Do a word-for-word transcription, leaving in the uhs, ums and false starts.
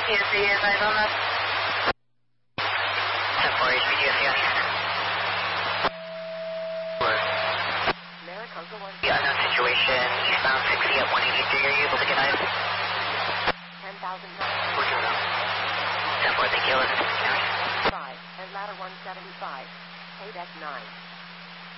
P S C, advise on that. ten four H P G S C on East. Maricopa one. The unknown situation, eastbound sixty at one eighty-three, are you able to get eyes? ten thousand. We're doing that. ten four, thank you, eleven County. five, and ladder one seventy-five. K D E C nine.